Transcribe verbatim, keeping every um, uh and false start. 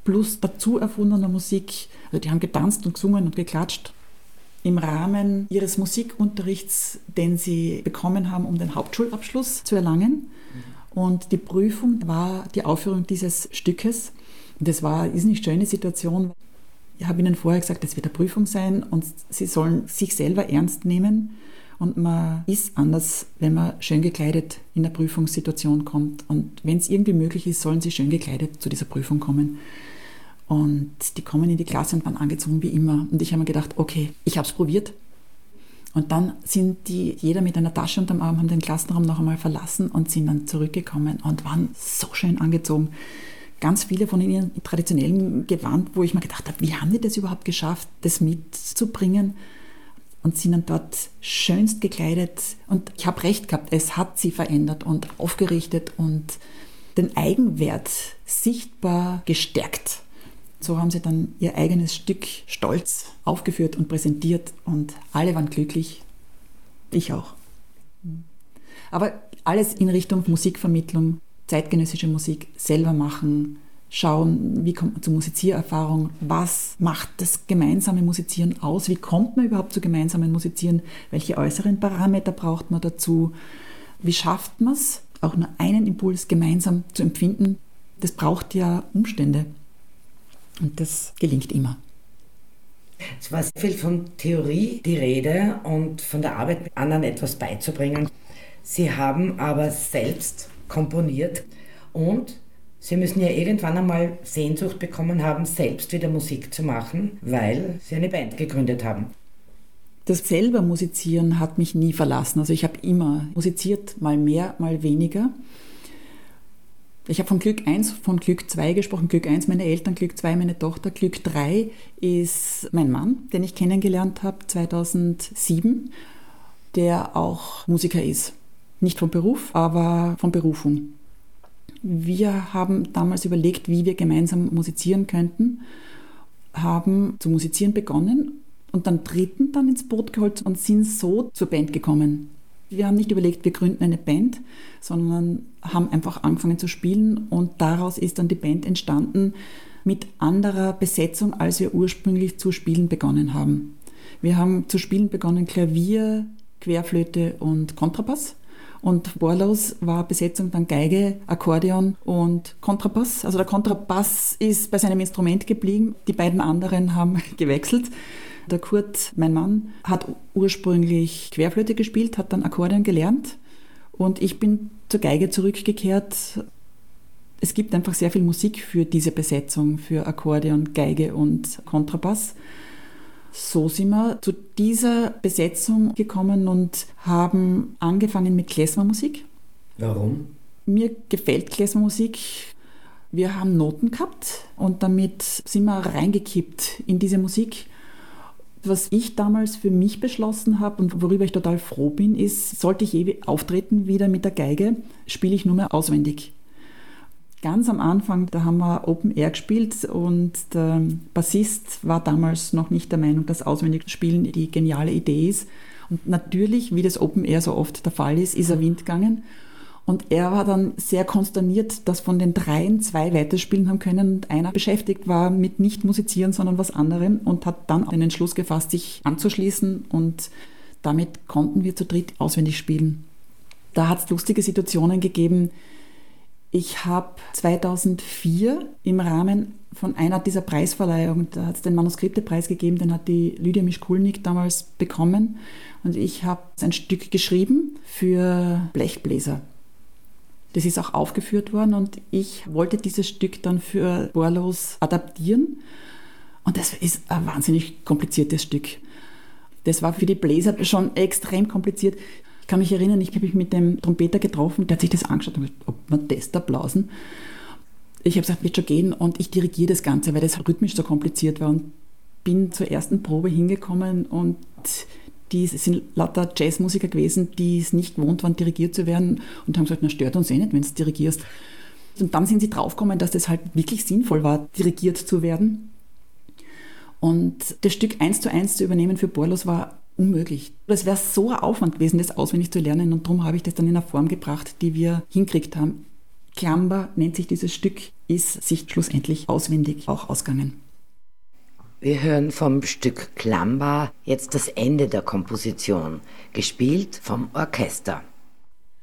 plus dazu erfundener Musik. Also die haben getanzt und gesungen und geklatscht im Rahmen ihres Musikunterrichts, den sie bekommen haben, um den Hauptschulabschluss zu erlangen. Und die Prüfung war die Aufführung dieses Stückes. Und das war eine nicht schöne Situation. Ich habe ihnen vorher gesagt, das wird eine Prüfung sein und sie sollen sich selber ernst nehmen. Und man ist anders, wenn man schön gekleidet in eine Prüfungssituation kommt. Und wenn es irgendwie möglich ist, sollen sie schön gekleidet zu dieser Prüfung kommen. Und die kommen in die Klasse und waren angezogen wie immer. Und ich habe mir gedacht, okay, ich habe es probiert. Und dann sind die, jeder mit einer Tasche unterm Arm, haben den Klassenraum noch einmal verlassen und sind dann zurückgekommen und waren so schön angezogen. Ganz viele von ihnen in traditionellem Gewand, wo ich mir gedacht habe, wie haben die das überhaupt geschafft, das mitzubringen? Und sind dann dort schönst gekleidet. Und ich habe recht gehabt, es hat sie verändert und aufgerichtet und den Eigenwert sichtbar gestärkt. So haben sie dann ihr eigenes Stück stolz aufgeführt und präsentiert und alle waren glücklich. Ich auch. Aber alles in Richtung Musikvermittlung, zeitgenössische Musik selber machen, schauen, wie kommt man zur Musiziererfahrung, was macht das gemeinsame Musizieren aus, wie kommt man überhaupt zu gemeinsamen Musizieren, welche äußeren Parameter braucht man dazu, wie schafft man es, auch nur einen Impuls gemeinsam zu empfinden. Das braucht ja Umstände. Und das gelingt immer. Es war sehr viel von Theorie die Rede und von der Arbeit mit anderen etwas beizubringen. Sie haben aber selbst komponiert und Sie müssen ja irgendwann einmal Sehnsucht bekommen haben, selbst wieder Musik zu machen, weil Sie eine Band gegründet haben. Das selber Musizieren hat mich nie verlassen. Also ich habe immer musiziert, mal mehr, mal weniger. Ich habe von Glück eins, von Glück zwei gesprochen. Glück eins meine Eltern, Glück zwei meine Tochter. Glück drei ist mein Mann, den ich kennengelernt habe zweitausendsieben, der auch Musiker ist. Nicht vom Beruf, aber von Berufung. Wir haben damals überlegt, wie wir gemeinsam musizieren könnten, haben zu musizieren begonnen und dann Dritten dann ins Boot geholt und sind so zur Band gekommen. Wir haben nicht überlegt, wir gründen eine Band, sondern haben einfach angefangen zu spielen und daraus ist dann die Band entstanden mit anderer Besetzung, als wir ursprünglich zu spielen begonnen haben. Wir haben zu spielen begonnen Klavier, Querflöte und Kontrabass und Borlos war Besetzung dann Geige, Akkordeon und Kontrabass. Also der Kontrabass ist bei seinem Instrument geblieben, die beiden anderen haben gewechselt. Der Kurt, mein Mann, hat ursprünglich Querflöte gespielt, hat dann Akkordeon gelernt und ich bin zur Geige zurückgekehrt. Es gibt einfach sehr viel Musik für diese Besetzung, für Akkordeon, Geige und Kontrabass. So sind wir zu dieser Besetzung gekommen und haben angefangen mit Klezmermusik. Warum? Mir gefällt Klezmermusik. Wir haben Noten gehabt und damit sind wir reingekippt in diese Musik. Was ich damals für mich beschlossen habe und worüber ich total froh bin, ist, sollte ich eh auftreten wieder mit der Geige, spiele ich nur mehr auswendig. Ganz am Anfang, da haben wir Open Air gespielt und der Bassist war damals noch nicht der Meinung, dass auswendig spielen die geniale Idee ist. Und natürlich, wie das Open Air so oft der Fall ist, ist er Wind gegangen. Und er war dann sehr konsterniert, dass von den dreien zwei weiterspielen haben können und einer beschäftigt war mit nicht musizieren, sondern was anderem und hat dann den Entschluss gefasst, sich anzuschließen und damit konnten wir zu dritt auswendig spielen. Da hat es lustige Situationen gegeben. Ich habe zweitausendvier im Rahmen von einer dieser Preisverleihungen, da hat es den Manuskriptepreis gegeben, den hat die Lydia Mischkulnik damals bekommen und ich habe ein Stück geschrieben für Blechbläser. Das ist auch aufgeführt worden und ich wollte dieses Stück dann für Borlos adaptieren und das ist ein wahnsinnig kompliziertes Stück. Das war für die Bläser schon extrem kompliziert. Ich kann mich erinnern, ich habe mich mit dem Trompeter getroffen, der hat sich das angeschaut und gesagt, ob man das da blasen. Ich habe gesagt, wird schon gehen und ich dirigiere das Ganze, weil das rhythmisch so kompliziert war und bin zur ersten Probe hingekommen und die sind lauter Jazzmusiker gewesen, die es nicht gewohnt waren, dirigiert zu werden und haben gesagt, na stört uns eh nicht, wenn du dirigierst. Und dann sind sie draufgekommen, dass das halt wirklich sinnvoll war, dirigiert zu werden. Und das Stück eins zu eins zu übernehmen für Borlos war unmöglich. Es wäre so ein Aufwand gewesen, das auswendig zu lernen und darum habe ich das dann in eine Form gebracht, die wir hinkriegt haben. Klamber nennt sich dieses Stück ist sich schlussendlich auswendig auch ausgegangen. Wir hören vom Stück Klamba jetzt das Ende der Komposition, gespielt vom Orchester.